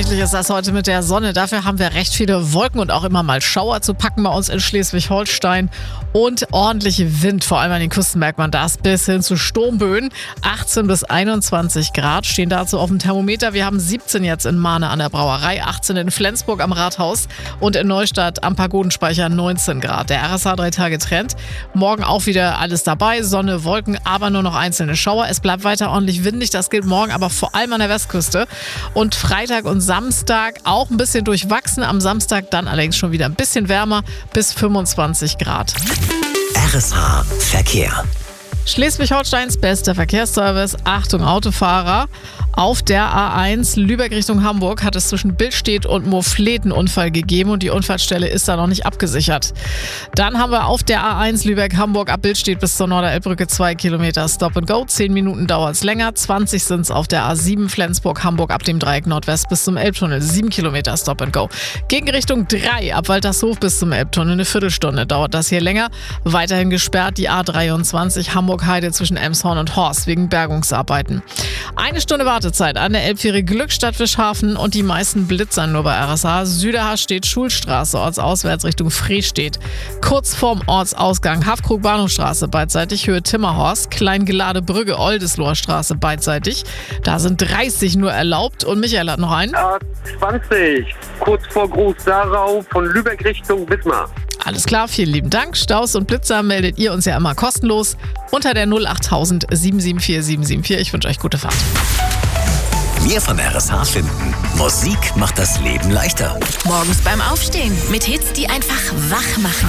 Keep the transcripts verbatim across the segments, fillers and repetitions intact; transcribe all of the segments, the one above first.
gemütlich ist das heute mit der Sonne. Dafür haben wir recht viele Wolken und auch immer mal Schauer zu packen bei uns in Schleswig-Holstein. Und ordentliche Wind, vor allem an den Küsten merkt man das, bis hin zu Sturmböen. achtzehn bis einundzwanzig Grad stehen dazu auf dem Thermometer. Wir haben siebzehn jetzt in Mahne an der Brauerei, achtzehn in Flensburg am Rathaus und in Neustadt am Pagodenspeicher neunzehn Grad. Der R S H drei Tage Trend. Morgen auch wieder alles dabei, Sonne, Wolken, aber nur noch einzelne Schauer. Es bleibt weiter ordentlich windig, das gilt morgen, aber vor allem an der Westküste. Und Freitag und Samstag auch ein bisschen durchwachsen. Am Samstag dann allerdings schon wieder ein bisschen wärmer, bis fünfundzwanzig Grad. R S H Verkehr. Schleswig-Holsteins bester Verkehrsservice. Achtung Autofahrer. Auf der A eins Lübeck Richtung Hamburg hat es zwischen Billstedt und Moofleet einen Unfall gegeben und die Unfallstelle ist da noch nicht abgesichert. Dann haben wir auf der A eins Lübeck-Hamburg ab Billstedt bis zur Norderelbbrücke zwei Kilometer Stop and Go. zehn Minuten dauert es länger. zwanzig sind es auf der A sieben Flensburg-Hamburg ab dem Dreieck Nordwest bis zum Elbtunnel. sieben Kilometer Stop and Go. Gegenrichtung drei ab Waltershof bis zum Elbtunnel. Eine Viertelstunde dauert das hier länger. Weiterhin gesperrt die A dreiundzwanzig Hamburg-Heide zwischen Elmshorn und Horst wegen Bergungsarbeiten. Eine Stunde Wartezeit an der Elbfähre Glückstadt Fischhafen und die meisten blitzern nur bei R S H. Süderhaar steht Schulstraße, ortsauswärts Richtung Frestedt. Kurz vorm Ortsausgang Hafkrug Bahnhofstraße beidseitig, Höhe Timmerhorst, Kleingelade Brügge Oldesloher Straße beidseitig. Da sind dreißig nur erlaubt und Michael hat noch einen. A zwanzig, kurz vor Groß-Sarau von Lübeck Richtung Wismar. Alles klar, vielen lieben Dank. Staus und Blitzer meldet ihr uns ja immer kostenlos unter der null achttausend sieben sieben vier sieben sieben vier. Ich wünsche euch gute Fahrt. Mehr von R S H finden. Musik macht das Leben leichter. Morgens beim Aufstehen mit Hits, die einfach wach machen.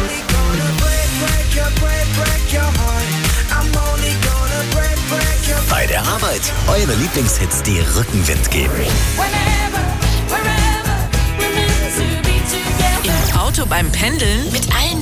Bei der Arbeit eure Lieblingshits, die Rückenwind geben. Im Auto beim Pendeln mit allen